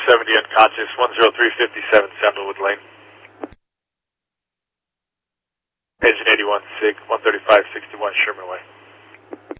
70 unconscious, 10357 Sandalwood Lane. Engine 81 SIG, 13561 Sherman Way.